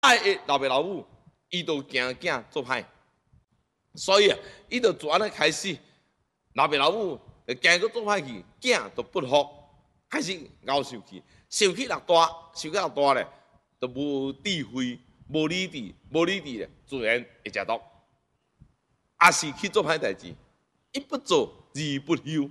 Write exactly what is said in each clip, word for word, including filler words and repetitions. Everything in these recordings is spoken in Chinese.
爱的老爸老母，伊就惊囝做歹，所以啊，伊就自安尼开始，老爸老母就惊个做歹去，囝就不服，开始熬受气，受气落大，受气落大咧，就无智慧、无理智、无理智咧，自然会食毒，也是去做歹代志，一不做二不休，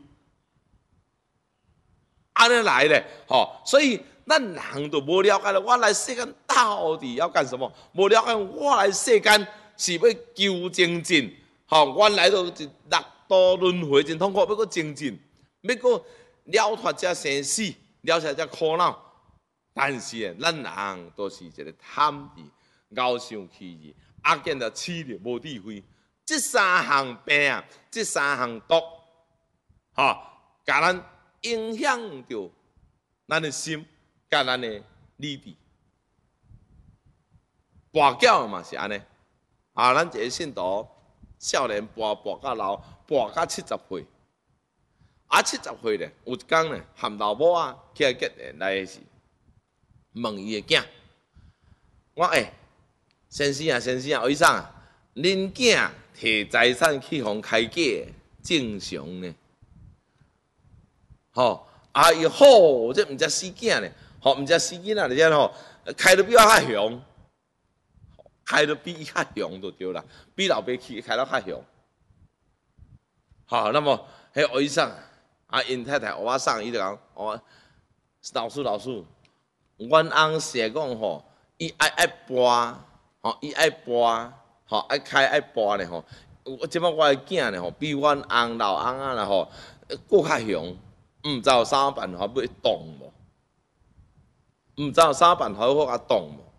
安尼来咧，吼，所以。咱人都无了解了，我来世间到底要干什么？无了解，我来世间是要求精进，吼，原来都是六道轮回真痛苦，要搁精进，要搁了脱这生死，了脱这苦恼。但是啊，咱人都是一个贪字、傲上气义，啊，见到痴力无智慧，这三项病啊，这三项毒，吼，甲咱影响着咱的心。甲咱的理智，跋筊嘛是安尼，啊，咱一个信徒少年跋跋到老，跋到七十岁，啊七十岁咧，有一天咧，含老母啊起来结缘来是问伊的囝，我诶、欸，先生啊先生啊，医生啊，恁囝摕财产去互开价，正常呢？吼、哦，啊伊好，这毋才死囝咧。吼，毋只死囡仔，而且吼开得比我较凶，开得比伊较凶就对啦，比老爸去开得较凶。好，那么迄个医生啊，因太太我送伊就讲，我老师老师，阮翁是讲吼，伊爱爱跋，吼伊爱跋，吼爱开爱跋咧吼。我即摆我的囝咧吼，比阮翁老翁啊啦吼，佫较凶，毋知有啥办法要动无？毋知有啥办法好甲动无？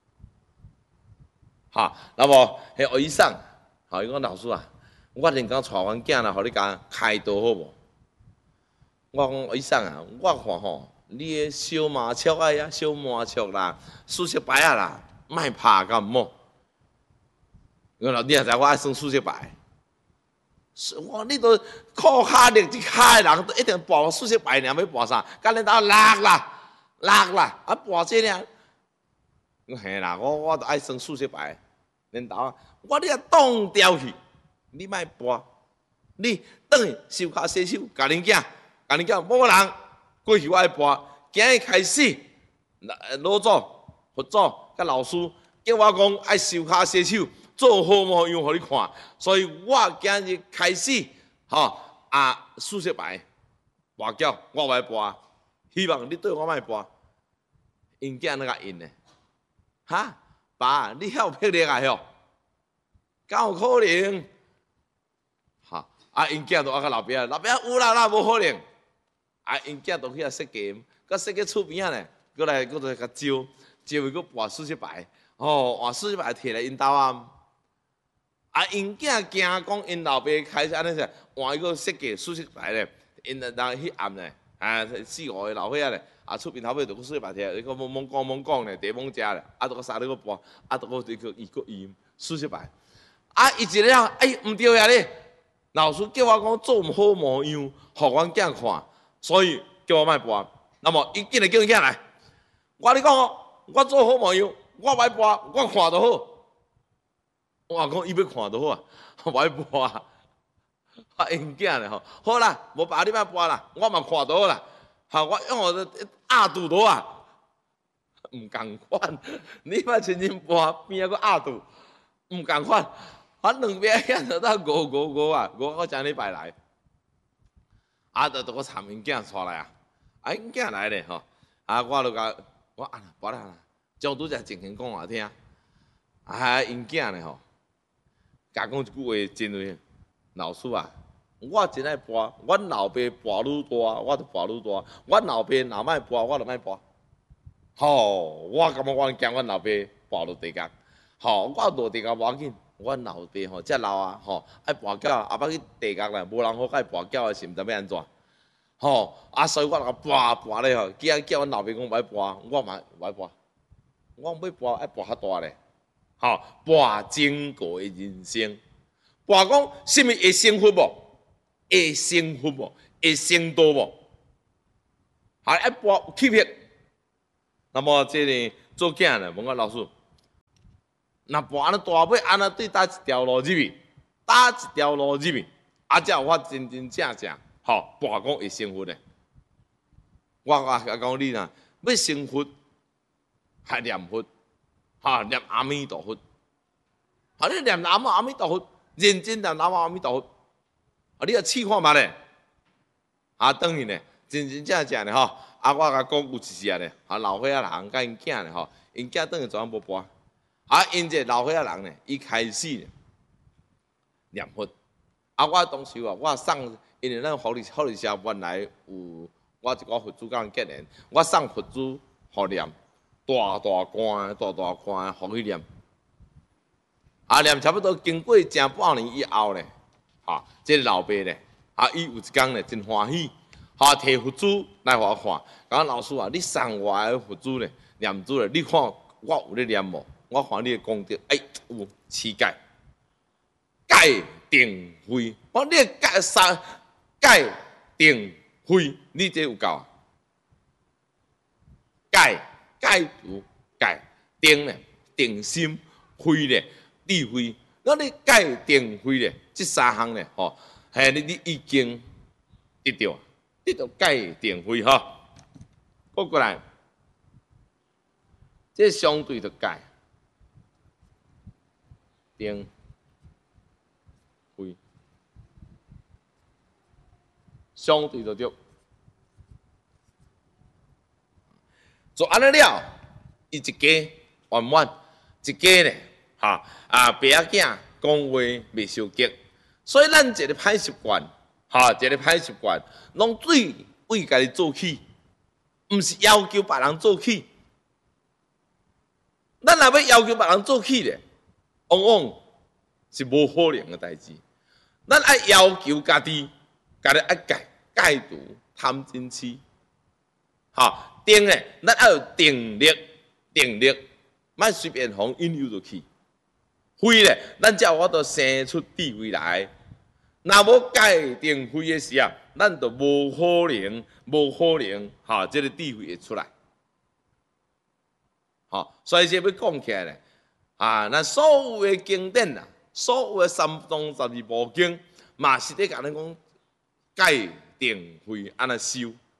哈，那么迄医生，吼伊讲老师啊，我连讲带阮囝来，互你甲开刀好无？我讲医生啊，我看吼，你诶小麻雀啊呀，小麻雀啦，输血牌啊啦，莫拍甲毋好。因为你也知我爱算输血牌，我你都靠骹力一骹诶人，都一定跋输血牌，尔要跋啥？甲恁兜落啦！落啦，啊跋这尔，我嘿啦，我我都爱算数学牌，领导啊，我你啊挡掉去，你莫跋，你等于手骹洗手，甲恁囝，甲恁囝某某人过去我爱跋，今日开始，老祖、佛祖甲老师叫我讲爱手骹洗手，做好模样互你看，所以我今日开始，吼啊数学牌，跋筊我爱跋。希望你对我莫跋，因囝那个因呢？哈，爸，你晓霹雳啊？吼，敢有可能？哈，啊，因囝都我甲老爸，老爸有啦啦，无可能。啊，因囝都去遐设计，佮设计厝边仔呢，过来过来甲招，招伊佮跋数学牌，哦，换数学牌摕来因兜啊。啊，因囝惊讲因老爸开始安尼说，换伊个设计数学牌咧，因人迄暗咧。啊，四五个老伙仔咧，啊厝边头尾就个水白摕，你个懵懵讲懵讲咧，茶懵食咧，啊，都个三个个搬，啊，都个伊个伊个伊输血牌，啊，伊一了，哎，毋对呀咧，老师叫我讲做毋好模样，互阮囝看，所以叫我莫搬。那么伊紧来叫伊囝来，我你讲哦，我做好模样，我莫搬，我看就好。我讲伊要看就好啊，莫搬啊。啊，因囝咧吼，好啦，无爸你莫搬啦，我嘛看到啦，哈，我用我的压肚肚啊，毋共款，你莫亲身搬，边仔个压肚，毋共款，啊两边遐就当五五五啊，五个将礼拜来，啊，就都个参因囝带来啊，啊因囝来咧吼，啊我就甲我啊，搬啦，将拄则情形讲我听，啊因囝咧吼，甲讲一句话真话，老师啊。我真爱跋，阮老爸跋愈大，我就跋愈大。阮老爸若莫跋，我就莫跋。吼，我感觉我惊阮老爸跋落地角。吼，我落地角无要紧，阮老爸吼遮老啊，吼爱跋筊，后摆去地角啦，无人好甲伊跋筊的是毋知要安怎。吼，啊，所以我甲跋跋咧吼，叫叫阮老爸讲莫跋，我嘛莫跋。我要跋爱跋较大咧。吼，跋整个的人生，跋讲什物会幸福无？会幸福无？会成道无？还爱跋有气魄。那么这里做囝呢，问我老师， 那跋安尼大尾安尼对搭一条路入去，搭一条路入去，啊，才有法真真正正吼跋讲会成佛的。我我我讲你呐，要成佛，还念佛，哈念阿弥陀佛，啊你念南无阿弥陀佛，认真念南无阿弥陀佛，啊你要试看嘛咧，啊等于咧真真正正咧吼。啊，我甲讲有一时啊咧，啊老岁仔人甲因囝咧吼，因囝等于怎样无搬？啊，因这老岁仔人咧，伊开始咧念佛。啊，我当时啊，我送，因为咱福利福利社原来有我一个佛祖甲因结缘，我送佛祖互念，大大罐大大罐互伊念。啊，念差不多经过正半年以后咧，哈，这个老爸咧，啊，伊有一天咧真欢喜。哈，摕佛珠来互我看，讲老师啊，你送我的佛珠咧，念珠咧，你看我有咧念无？我看你的功德，哎，有乞丐，戒定慧，我你戒三戒定慧，你这有够啊？戒戒除戒定咧，定心慧咧，智慧，那你戒定慧咧，这三项咧，吼，嘿，你你已经得到。得到戒定慧吼，过过来，这相对的戒定慧，相对的对。做安尼了，伊一家圆满，一家咧，哈啊，爸仔囝讲话未受激，所以咱一个歹习惯。哈，一个歹习惯，拢对为家己做起，毋是要求别人做起。咱若要要求别人做起咧，往往是无可能嘅代志。咱爱要求家己，家己爱戒戒除贪嗔痴。哈，定咧，咱爱有定力，定力，莫随便互引诱落去。慧咧，咱才有法度生出智慧来。若无戒定慧的时啊，咱就无可能，无可能，哈，这个智慧会出来。好，所以这要讲起来咧，啊，咱所有的经典啊，所有的三藏十二部经，嘛是咧甲咱讲戒定慧安尼修。